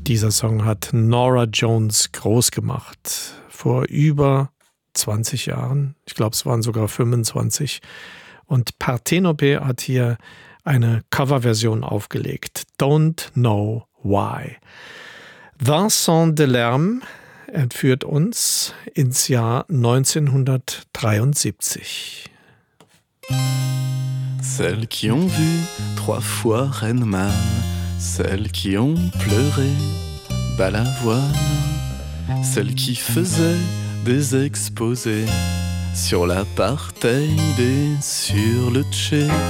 Dieser Song hat Norah Jones groß gemacht. Vor über 20 Jahren. Ich glaube, es waren sogar 25. Und Parthenope hat hier eine Coverversion aufgelegt. Don't Know Why. Vincent Delerme entführt uns ins Jahr 1973. Celles qui ont vu 3 fois Renneman, celles qui ont pleuré Balavoine, celles qui faisaient des exposés sur l'apartheid et sur le Tché.